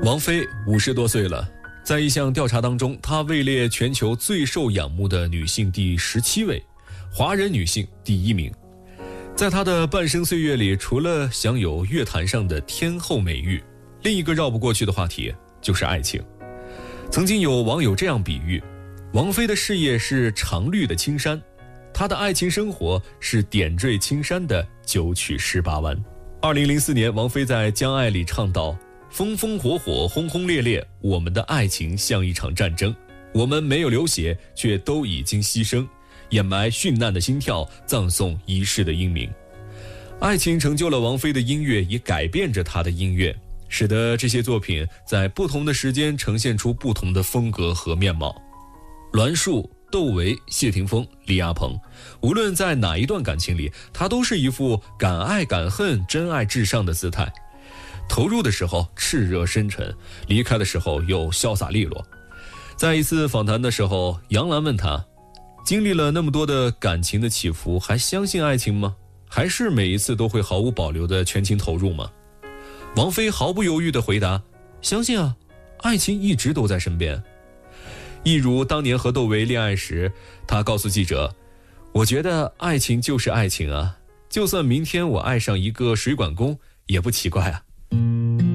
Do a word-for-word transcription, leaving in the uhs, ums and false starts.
王菲五十多岁了，在一项调查当中，她位列全球最受仰慕的女性第十七位，华人女性第一名。在她的半生岁月里，除了享有乐坛上的天后美誉，另一个绕不过去的话题就是爱情。曾经有网友这样比喻，王菲的事业是常绿的青山，她的爱情生活是点缀青山的九曲十八弯。二零零四年，王菲在《将爱》里唱道：风风火火，轰轰烈烈，我们的爱情像一场战争，我们没有流血，却都已经牺牲，掩埋殉难的心跳，葬送一世的英名。爱情成就了王菲的音乐，也改变着她的音乐，使得这些作品在不同的时间呈现出不同的风格和面貌。栾树、窦唯、谢霆锋、李亚鹏，无论在哪一段感情里，他都是一副敢爱敢恨、真爱至上的姿态。投入的时候炽热深沉，离开的时候又潇洒利落。在一次访谈的时候，杨澜问他，经历了那么多的感情的起伏，还相信爱情吗？还是每一次都会毫无保留的全情投入吗？王菲毫不犹豫地回答，相信啊，爱情一直都在身边。一如当年和窦唯恋爱时，他告诉记者，我觉得爱情就是爱情啊，就算明天我爱上一个水管工也不奇怪啊。